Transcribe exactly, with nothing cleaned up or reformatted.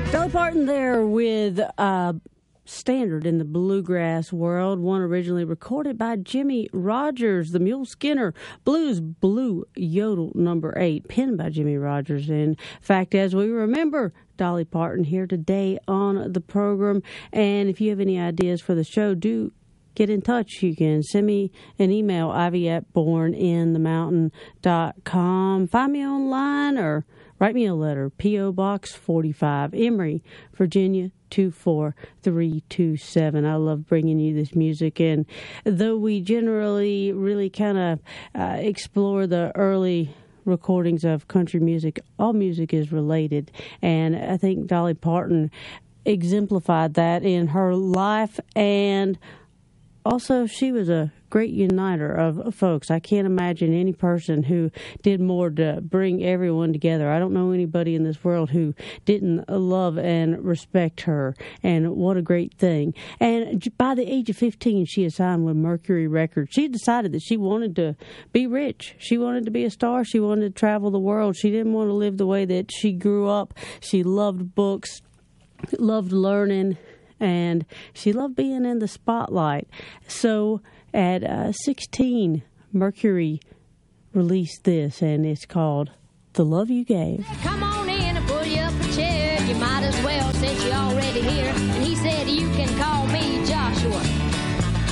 Dolly Parton there with uh, Standard in the bluegrass world, one originally recorded by Jimmie Rodgers, the Mule Skinner Blues Blue Yodel number eight, penned by Jimmie Rodgers. In fact, as we remember Dolly Parton here today on the program, and if you have any ideas for the show, do get in touch. You can send me an email, ivy at born in the mountain dot com. Find me online or write me a letter, P O. Box forty-five, Emory, Virginia, two four three two seven. I love bringing you this music, and though we generally really kind of uh, explore the early recordings of country music, all music is related, and I think Dolly Parton exemplified that in her life, and also she was a great uniter of folks. I can't imagine any person who did more to bring everyone together. I don't know anybody in this world who didn't love and respect her, and what a great thing. And by the age of fifteen, she had signed with Mercury Records. She decided that she wanted to be rich. She wanted to be a star. She wanted to travel the world. She didn't want to live the way that she grew up. She loved books, loved learning, and she loved being in the spotlight. So at uh, sixteen, Mercury released this, and it's called The Love You Gave. Come on in and pull you up a chair. You might as well since you're already here. And he said, you can call me Josh.